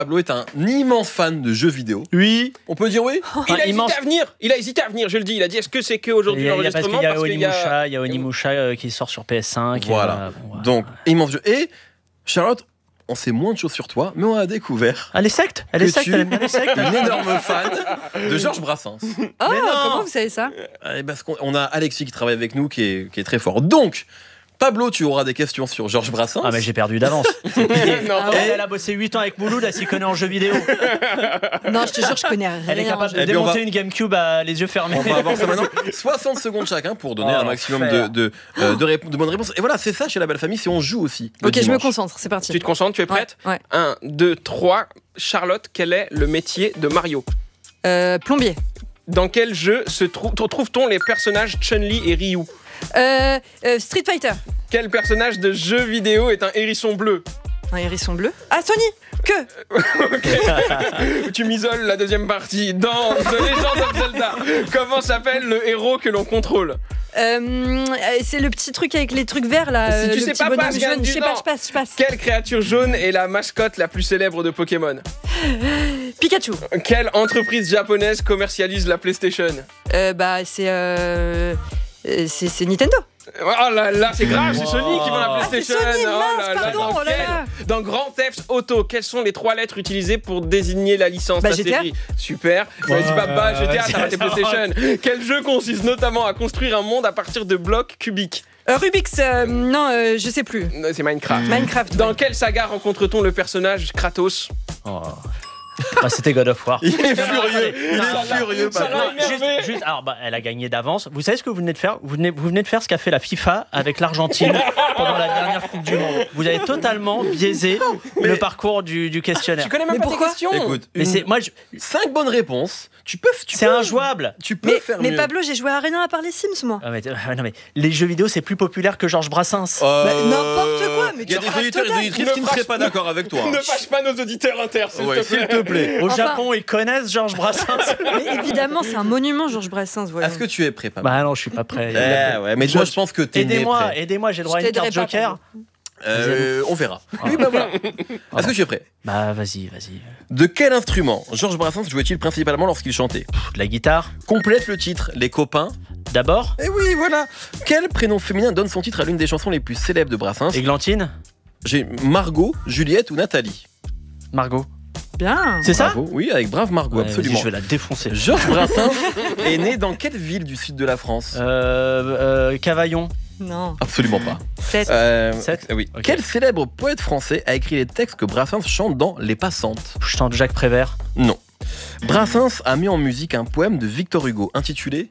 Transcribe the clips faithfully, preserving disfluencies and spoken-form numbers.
Pablo est un immense fan de jeux vidéo. Oui. On peut dire oui. Il a hésité immense. à venir. Il a hésité à venir, je le dis. Il a dit est-ce que c'est que aujourd'hui Il y a, il y a parce l'enregistrement qu'il y a parce qu'il y a- Onimusha, il y a Onimusha euh, qui sort sur P S cinq. Voilà. Et, euh, bon, voilà. Donc, immense jeu. Et Charlotte, on sait moins de choses sur toi, mais on a découvert Ah, les sectes Elle est que secte, tu elle aime bien les sectes. une énorme fan de Georges Brassens. Oh, Mais non. comment vous savez ça? Eh, Parce qu'on on a Alexis qui travaille avec nous, qui est, qui est très fort. Donc, Pablo, tu auras des questions sur Georges Brassens. Ah, mais j'ai perdu d'avance. C'est plié. Non. Elle, elle a bossé huit ans avec Mouloud, elle s'y connaît en jeux vidéo. Non, je te jure, je connais rien. Elle est capable de Eh bien, on démonter va- une Gamecube à les yeux fermés. On va avoir ça maintenant. soixante secondes chacun pour donner Oh, un maximum de, l'enfer. de, euh, de, rép- de bonnes réponses. Et voilà, c'est ça chez la belle famille, c'est on joue aussi. le Ok, je me dimanche. concentre, c'est parti. Tu te concentres, tu es prête Ouais. un, deux, trois. Charlotte, quel est le métier de Mario? Euh, plombier. Dans quel jeu se trou- trouve-t-on les personnages Chun-Li et Ryu? Euh, euh, Street Fighter. Quel personnage de jeu vidéo est un hérisson bleu? Un hérisson bleu. Ah, Sony. Que. Tu m'isoles la deuxième partie. Dans The Legend of Zelda, comment s'appelle le héros que l'on contrôle? Euh, c'est le petit truc avec les trucs verts là. Si euh, tu le sais petit pas, bonhomme passe, gagne jaune. du Je sais pas, temps. je passe, je passe. Quelle créature jaune est la mascotte la plus célèbre de Pokémon? Pikachu. Quelle entreprise japonaise commercialise la PlayStation? Euh, bah, c'est. Euh, euh, c'est c'est Nintendo. Oh là là, c'est grave, c'est Sony qui vend la Ah, c'est PlayStation. Sony, Oh mince, là là, pardon, dans oh là quel- là. Dans Grand Theft Auto, quelles sont les trois lettres utilisées pour désigner la licence, Bah, la G T A. série? Super. Ouais, dis pas bah, G T A, vas-y, t'as raté ça va. PlayStation. Quel jeu consiste notamment à construire un monde à partir de blocs cubiques? Euh, Rubik's. euh, non, euh, je sais plus. Non, c'est Minecraft. Minecraft. Dans ouais. quelle saga rencontre-t-on le personnage Kratos? Oh. Ah, c'était God of War. Il est furieux, il Non, est furieux, ça Pablo. va. Non, juste, juste- alors, bah, elle a gagné d'avance. Vous savez ce que vous venez de faire vous venez, vous venez de faire ce qu'a fait la FIFA avec l'Argentine pendant la dernière Coupe du Monde. Vous avez totalement biaisé le parcours du, du questionnaire. Tu connais même Mais pas pourquoi tes questions. Écoute, Mais c'est moi, je- cinq bonnes réponses. Tu peux, tu c'est peux- injouable. Tu peux Mais, faire mais mieux. Pablo, j'ai joué à rien à part les Sims, moi. Ah, mais, ah, non, mais les jeux vidéo c'est plus populaire que Georges Brassens. Euh, Bah, n'importe quoi, mais il y a tu des rates auditeurs et des total. auditrices Ne qui ne seraient fâche pas pas. d'accord avec toi. Ne fâche pas nos auditeurs inter, s'il Ouais, te s'il plaît. te plaît. Au Enfin- Japon ils connaissent Georges Brassens. Mais évidemment, c'est un monument, Georges Brassens. Voilà. Est-ce que tu es prêt, Pablo? Bah non, je suis pas prêt. Eh ouais, mais toi, je pense que t'es né Aidez-moi, prêt. aidez-moi, j'ai le droit à Je une carte t'aiderai pas, Joker. Euh, on verra. Oui, bah voilà. Est-ce que tu es prêt? Bah vas-y, vas-y. De quel instrument Georges Brassens jouait-il principalement lorsqu'il chantait? Pff, de la guitare. Complète le titre, Les copains. D'abord, Eh oui, voilà. Quel prénom féminin donne son titre à l'une des chansons les plus célèbres de Brassens? Églantine, J'ai Margot, Juliette ou Nathalie? Margot. Bien. C'est ça Bravo. Oui, avec Brave Margot, Ouais, absolument. vas-y, je vais la défoncer. Georges Brassens est né dans quelle ville du sud de la France? Euh, euh, Cavaillon. Non. Absolument pas. sept. Euh, Sept oui. Ok. Quel célèbre poète français a écrit les textes que Brassens chante dans Les Passantes? Je tente Jacques Prévert. Non. Brassens a mis en musique un poème de Victor Hugo intitulé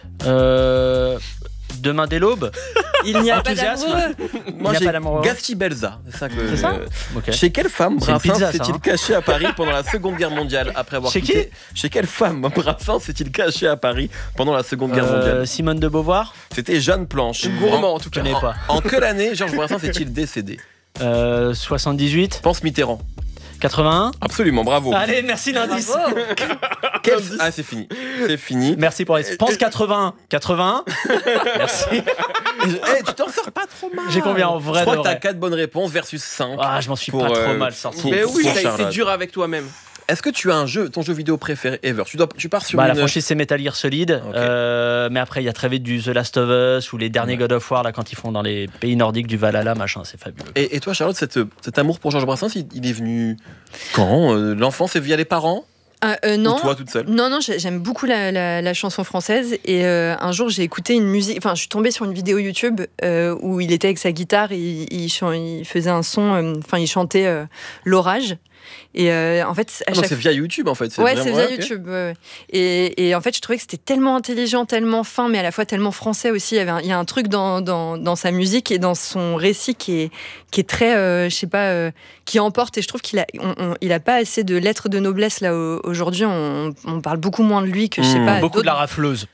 Euh, Demain dès l'aube. Il n'y a pas Enthousiasme. d'amoureux. Moi Il y a j'ai pas d'amoureux. Gasti Belza. C'est ça que. C'est ça euh, Ok. Chez quelle femme C'est une Brassens pizza, ça, s'est-il hein. caché à Paris pendant la Seconde Guerre mondiale après avoir Chez quitté Chez quelle femme Brassens s'est-il caché à Paris pendant la Seconde Guerre Euh, mondiale? Simone de Beauvoir. C'était Jeanne Planche. Gourmand en tout Je cas. connais pas. En quelle année Georges Brassens est-il décédé? Euh, soixante-dix-huit. Pense Mitterrand. quatre-vingt-un. Absolument, bravo. Allez, merci l'indice. Bravo. Quel- Ah, c'est fini. C'est fini. Merci pour les. Pense quatre-vingts. quatre-vingt-un. Merci. Eh, tu t'en sors pas trop mal. J'ai combien en vrai Je crois de que t'as vrai quatre bonnes réponses versus cinq. Ah, je m'en suis Pour, pas euh, trop mal sorti. pour- Mais oui, pour t'as été Charlotte. dur avec toi-même. Est-ce que tu as un jeu, ton jeu vidéo préféré ever? Tu, dois, tu pars sur Bah, une... la franchise c'est Metal Gear Solid, Ok. euh, mais après il y a très vite du The Last of Us ou les derniers God of War là quand ils font dans les pays nordiques du Valhalla machin, c'est fabuleux. Et, et toi, Charlotte, cette- cet amour pour Georges Brassens, il, il est venu quand? Euh, L'enfance, c'est via les parents? Ah, euh, non. Ou toi, toute seule? Non, non, j'ai- j'aime beaucoup la, la- la chanson française. Et euh, un jour, j'ai écouté une musique. Enfin, je suis tombée sur une vidéo YouTube euh, où il était avec sa guitare et il, il chan- il faisait un son. euh, Enfin, il chantait euh, L'Orage. Et euh, en fait, à Ah, donc chaque c'est via YouTube, en fait. Ouais, vraiment- c'est via ok. YouTube. ouais, ouais. Et, et en fait, je trouvais que c'était tellement intelligent, tellement fin, mais à la fois tellement français aussi. Il y, avait un, il y a un truc dans, dans, dans sa musique et dans son récit qui est, qui est très, euh, je sais pas, euh, qui emporte. Et je trouve qu'il a, on- on- il a pas assez de lettres de noblesse là au- aujourd'hui. On, on parle beaucoup moins de lui que je sais Mmh. pas. Beaucoup de la d'autres- rafleuse.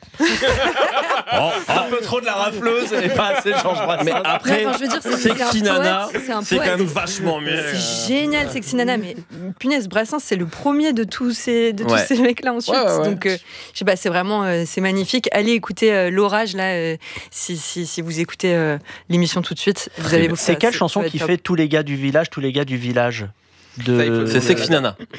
Oh, un peu trop de la rafleuse et pas assez Georges Brassens. Mais après, Ouais, enfin, je veux dire, c'est- c'est un Sexy Nana, poète, c'est un c'est quand poète. même vachement mieux. C'est génial, Sexy Nana, mais punaise, Brassens, c'est le premier de tous ces, de tous Ouais. ces mecs-là ensuite. Ouais, ouais, ouais. Donc, euh, je sais pas, c'est vraiment, euh, c'est magnifique. Allez écouter euh, L'Orage, là, euh, si, si, si vous écoutez euh, l'émission tout de suite, vous allez vous C'est faire- quelle ça chanson va être qui top. fait tous les gars du village, tous les gars du village Ça, il faut- de. C'est Sexy Nana.